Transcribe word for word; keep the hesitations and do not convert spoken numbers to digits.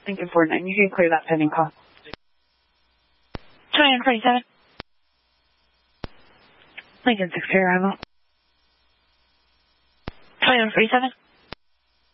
Lincoln four nine, you can clear that pending call. twenty-one forty-seven. Lincoln six zero arrival. twenty-one forty-seven.